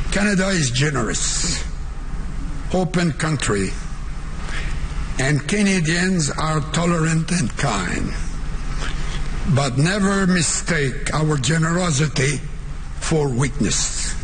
Canada is generous, open country, and Canadians are tolerant and kind. But never mistake our generosity for weakness.